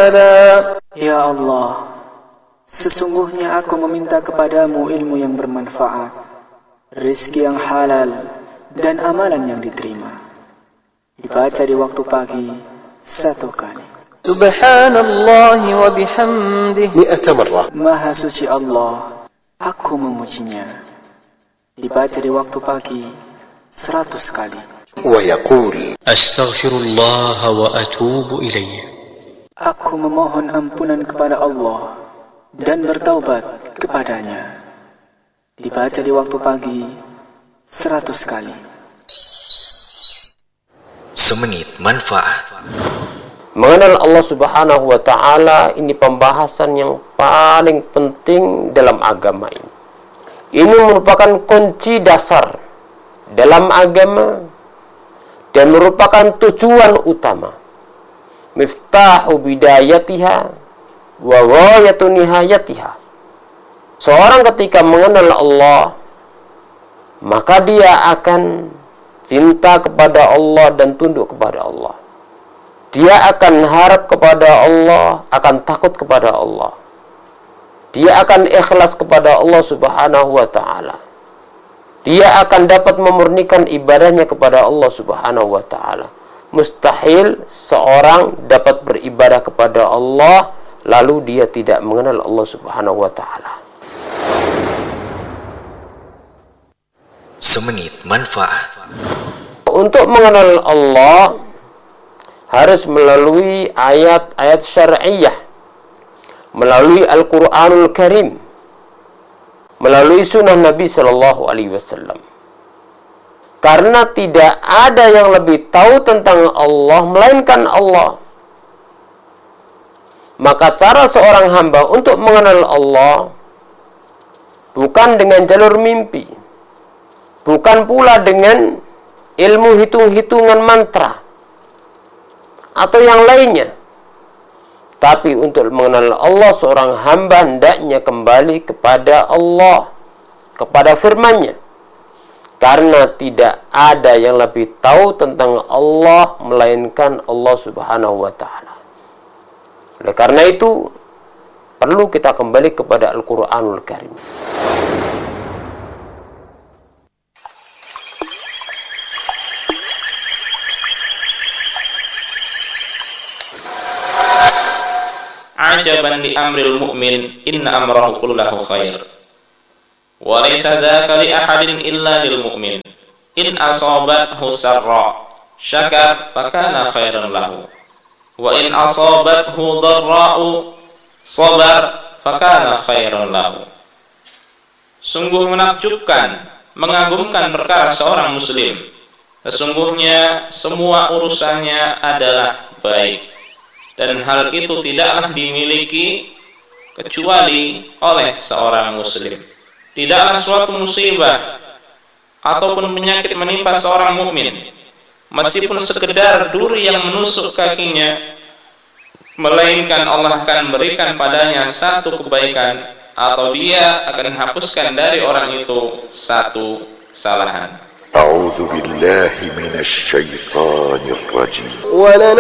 تعالى. Ya Allah, sesungguhnya aku meminta kepadamu ilmu yang bermanfaat, rizki yang halal, dan amalan yang diterima. Dibaca di waktu pagi 1 kali. Subhanallah wa bihamdih 100 مرة. Maha suci Allah, aku memujinya. Dibaca di waktu pagi 100 kali. ويقول أستغفر الله وأتوب إليه. Aku memohon ampunan kepada Allah dan bertaubat kepadanya. Dibaca di waktu pagi 100 kali. Semenit manfaat. Mengenal Allah Subhanahu wa Ta'ala ini pembahasan yang paling penting dalam agama ini. Ini merupakan kunci dasar dalam agama dan merupakan tujuan utama. Miftahu bidayatiha wa ghayatu nihayatiha. Seorang ketika mengenal Allah, maka dia akan cinta kepada Allah dan tunduk kepada Allah. Dia akan harap kepada Allah, akan takut kepada Allah. Dia akan ikhlas kepada Allah Subhanahu wa Ta'ala. Dia akan dapat memurnikan ibadahnya kepada Allah Subhanahu wa Ta'ala. Mustahil seorang dapat beribadah kepada Allah lalu dia tidak mengenal Allah Subhanahu wa Ta'ala. Semenit manfaat. Untuk mengenal Allah harus melalui ayat-ayat syar'iyah, melalui Al-Quranul Karim, melalui sunnah Nabi Sallallahu Alaihi Wasallam. Karena tidak ada yang lebih tahu tentang Allah melainkan Allah. Maka cara seorang hamba untuk mengenal Allah bukan dengan jalur mimpi, bukan pula dengan ilmu hitung-hitungan mantra atau yang lainnya. Tapi untuk mengenal Allah, seorang hamba hendaknya kembali kepada Allah, kepada firman-Nya. Karena tidak ada yang lebih tahu tentang Allah melainkan Allah Subhanahu wa Ta'ala. Oleh karena itu, perlu kita kembali kepada Al-Quranul Karim. Ajaban li amril mu'min inna amrahu kullahu khair wa laysa dzaka li ahadin illa lil mu'min in asabathu sarra syakar fakana khairan lahu wa in asabathu dharra'u sabar fakana khairan lahu. Sungguh menakjubkan, mengagumkan perkara seorang muslim. Sesungguhnya semua urusannya adalah baik, dan hal itu tidaklah dimiliki kecuali oleh seorang muslim. Tidaklah suatu musibah ataupun penyakit menimpa seorang mukmin, meskipun sekedar duri yang menusuk kakinya, melainkan Allah akan berikan padanya satu kebaikan, atau dia akan hapuskan dari orang itu satu kesalahan. A'udzu billahi minasy syaithanir rajim.